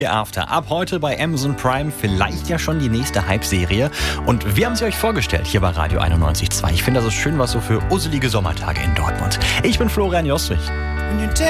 After. Ab heute bei Amazon Prime vielleicht ja schon die nächste Hype-Serie. Und wir haben sie euch vorgestellt hier bei Radio 91.2. Ich finde, das ist schön was so für usselige Sommertage in Dortmund. Ich bin Florian Jostrich.